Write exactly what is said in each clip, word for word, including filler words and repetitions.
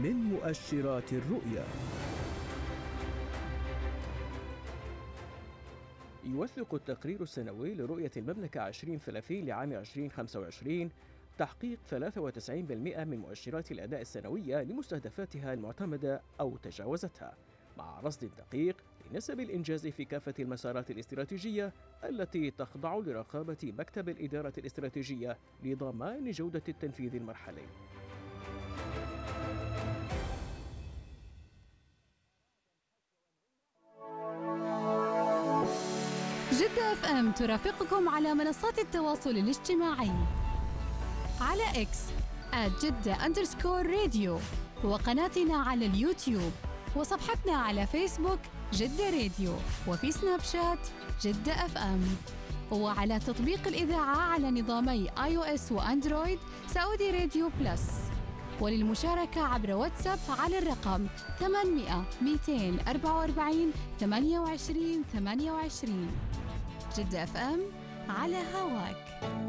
من مؤشرات الرؤية. يوثق التقرير السنوي لرؤية المملكة عشرين ثلاثين لعام عشرين خمسة وعشرين تحقيق ثلاثة وتسعين بالمئة من مؤشرات الأداء السنوية لمستهدفاتها المعتمدة أو تجاوزتها، مع رصد دقيق لنسب الإنجاز في كافة المسارات الاستراتيجية التي تخضع لرقابة مكتب الإدارة الاستراتيجية لضمان جودة التنفيذ المرحلي. جدة اف ام ترافقكم على منصات التواصل الاجتماعي على اكس آت جدة أندرسكور راديو، وقناتنا على اليوتيوب، وصفحتنا على فيسبوك جدة راديو، وفي سناب شات جدة اف ام، وعلى تطبيق الإذاعة على نظامي آي أو إس وأندرويد سعودي راديو بلس. وللمشاركة عبر واتساب على الرقم ثمانمئة مئتين وأربعة وأربعين ثمانية وعشرين ثمانية وعشرين. جدة اف ام على هواك.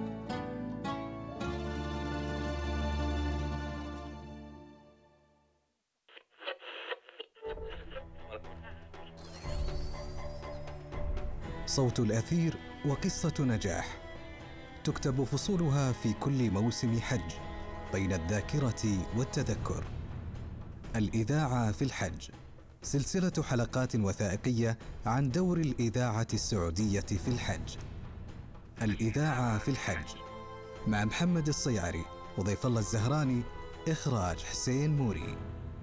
صوت الأثير وقصة نجاح تكتب فصولها في كل موسم حج بين الذاكرة والتذكر. الإذاعة في الحج، سلسلة حلقات وثائقية عن دور الإذاعة السعودية في الحج. الإذاعة في الحج مع محمد الصياري وضيف الله الزهراني، إخراج حسين موري.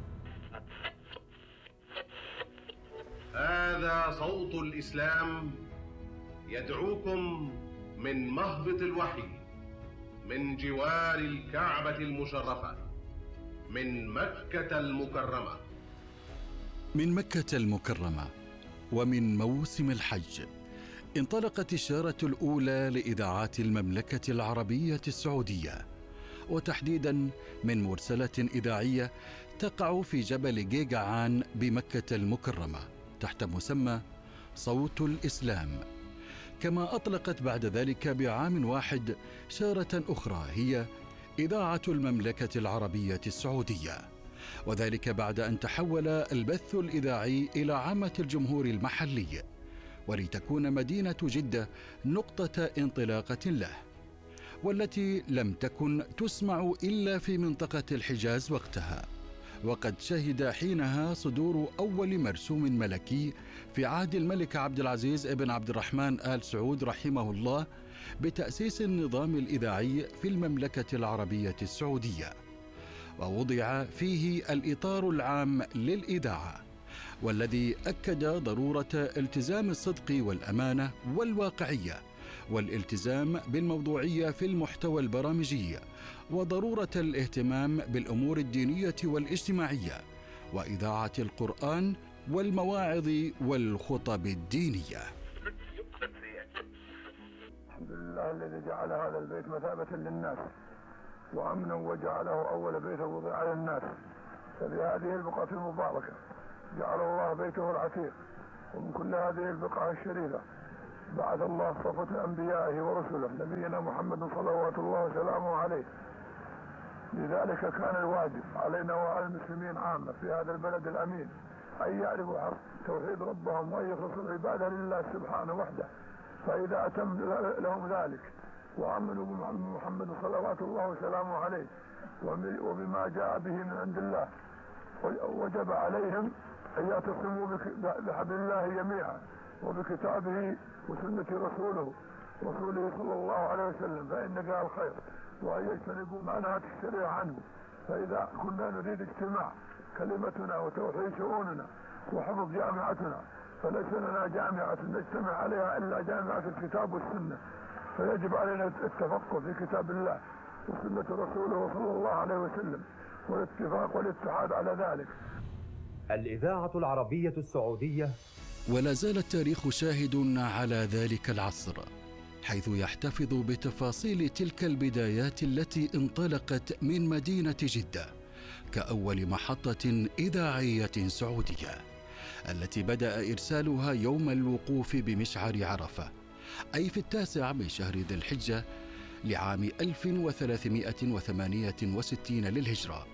هذا صوت الإسلام يدعوكم من مهبط الوحي، من جوار الكعبة المشرفة، من مكة المكرمة. من مكة المكرمة ومن موسم الحج انطلقت الشارة الأولى لإذاعات المملكة العربية السعودية، وتحديداً من مرسلة إذاعية تقع في جبل جيجعان بمكة المكرمة تحت مسمى صوت الإسلام. كما أطلقت بعد ذلك بعام واحد شارة أخرى هي إذاعة المملكة العربية السعودية، وذلك بعد أن تحول البث الإذاعي إلى عامة الجمهور المحلي، ولتكون مدينة جدة نقطة انطلاقة له، والتي لم تكن تسمع إلا في منطقة الحجاز وقتها. وقد شهد حينها صدور أول مرسوم ملكي في عهد الملك عبد العزيز ابن عبد الرحمن آل سعود رحمه الله بتأسيس النظام الإذاعي في المملكة العربية السعودية، ووضع فيه الإطار العام للإذاعة، والذي أكد ضرورة التزام الصدق والأمانة والواقعية والالتزام بالموضوعية في المحتوى البرامجي، وضرورة الاهتمام بالأمور الدينية والاجتماعية، وإذاعة القرآن والمواعظ والخطب الدينية. الحمد لله الذي جعل هذا البيت مثابة للناس وأمنا، وجعله أول بيت وضع للناس. فبهذه البقعة المباركة جعل الله بيته العتيق، ومن كل هذه البقعة الشريفة بعث الله صفة أنبيائه ورسله نبينا محمد صلوات الله وسلامه عليه. لذلك كان الواجب علينا وعلى المسلمين عامة في هذا البلد الأمين أن يعرفوا حق توحيد ربهم وأن يخلصوا العبادة لله سبحانه وحده. فإذا أتم لهم ذلك وآمنوا بمحمد صلوات الله وسلامه عليه وبما جاء به من عند الله، وجب عليهم أن يعتصموا بحبل الله جميعا وبكتابه وسنة رسوله رسوله صلى الله عليه وسلم، فإن فيها الخير، وأن يجتنبوا ما نهت الشريعة عنه. فإذا كنا نريد اجتماع كلمتنا وتوحيد شؤوننا وحفظ جامعتنا، فليس لنا جامعة نجتمع عليها إلا جامعة الكتاب والسنة، فيجب علينا التفقه في كتاب الله وسنة رسوله صلى الله عليه وسلم، والاتفاق والاتحاد على ذلك. الإذاعة العربية السعودية. ولا زال التاريخ شاهد على ذلك العصر، حيث يحتفظ بتفاصيل تلك البدايات التي انطلقت من مدينة جدة كأول محطة إذاعية سعودية، التي بدأ إرسالها يوم الوقوف بمشعر عرفة، أي في التاسع من شهر ذي الحجة لعام ألف وثلاثمائة وثمانية وستين للهجرة،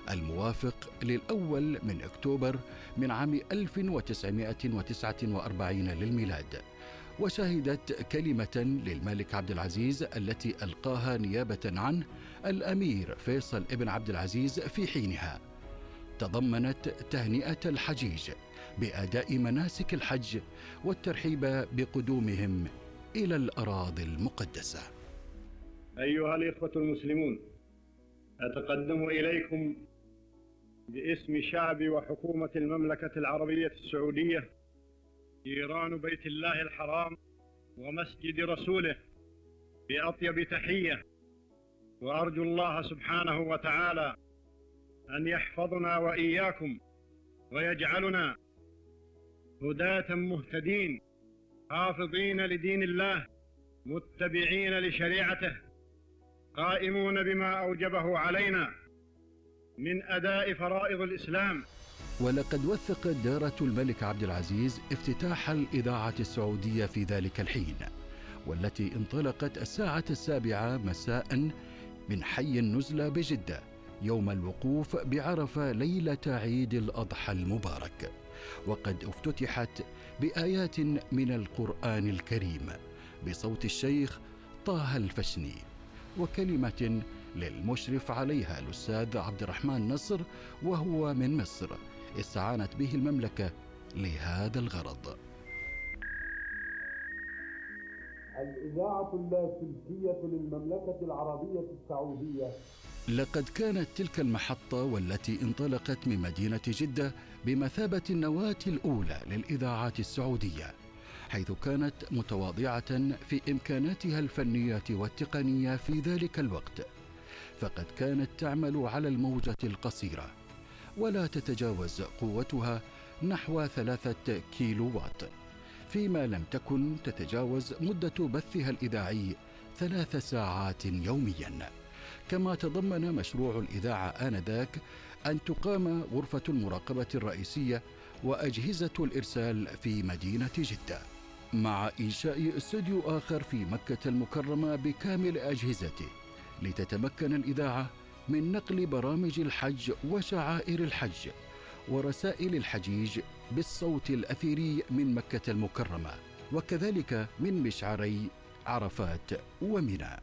الموافق للأول من أكتوبر من عام ألف وتسعمائة وتسعة وأربعين للميلاد، وشهدت كلمة للملك عبد العزيز التي ألقاها نيابة عنه الأمير فيصل ابن عبد العزيز في حينها، تضمنت تهنئة الحجيج بأداء مناسك الحج والترحيب بقدومهم إلى الأراضي المقدسة. أيها الإخوة المسلمون، أتقدم إليكم باسم شعب وحكومة المملكة العربية السعودية جيران بيت الله الحرام ومسجد رسوله بأطيب تحية، وأرجو الله سبحانه وتعالى أن يحفظنا وإياكم ويجعلنا هداة مهتدين حافظين لدين الله متبعين لشريعته قائمون بما أوجبه علينا من أداء فرائض الإسلام. ولقد وثقت دارة الملك عبد العزيز افتتاح الإذاعة السعودية في ذلك الحين، والتي انطلقت الساعة السابعة مساء من حي النزلة بجدة يوم الوقوف بعرفة ليلة عيد الأضحى المبارك، وقد افتتحت بآيات من القرآن الكريم بصوت الشيخ طه الفشني، وكلمة للمشرف عليها الأستاذ عبد الرحمن نصر وهو من مصر استعانت به المملكة لهذا الغرض. الإذاعة اللاسلكية للمملكة العربية السعودية. لقد كانت تلك المحطة والتي انطلقت من مدينة جدة بمثابة النواة الأولى للإذاعات السعودية، حيث كانت متواضعة في إمكاناتها الفنية والتقنية في ذلك الوقت، فقد كانت تعمل على الموجة القصيرة ولا تتجاوز قوتها نحو ثلاثة كيلو وات، فيما لم تكن تتجاوز مدة بثها الإذاعي ثلاث ساعات يومياً. كما تضمن مشروع الإذاعة آنذاك أن تقام غرفة المراقبة الرئيسية وأجهزة الإرسال في مدينة جدة، مع إنشاء استوديو آخر في مكة المكرمة بكامل أجهزته، لتتمكن الإذاعة من نقل برامج الحج وشعائر الحج ورسائل الحجيج بالصوت الأثيري من مكة المكرمة، وكذلك من مشعري عرفات ومنى.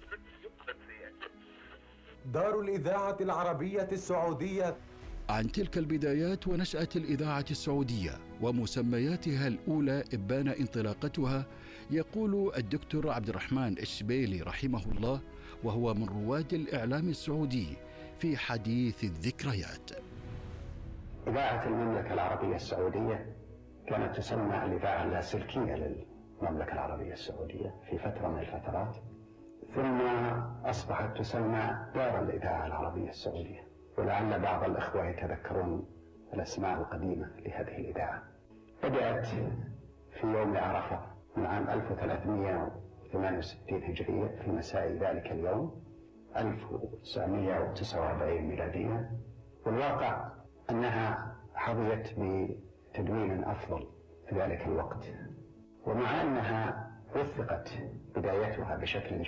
دار الإذاعة العربية السعودية. عن تلك البدايات ونشأة الإذاعة السعودية ومسمياتها الأولى إبان انطلاقتها، يقول الدكتور عبد الرحمن الشبيلي رحمه الله، وهو من رواد الإعلام السعودي في حديث الذكريات. إذاعة المملكة العربية السعودية كانت تسمى الإذاعة اللاسلكية للمملكة العربية السعودية في فترة من الفترات، ثم أصبحت تسمى دار الإذاعة العربية السعودية، ولعل بعض الإخوة يتذكرون الأسماء القديمة لهذه الإذاعة. بدأت في يوم عرفة من عام ألف وثلاثمائة وثمانية وستين هجرية في مساء ذلك اليوم ألف وتسعمائة وتسعة وأربعين ميلادية، والواقع أنها حظيت بتدوين أفضل في ذلك الوقت، ومع أنها وثقت بدايتها بشكل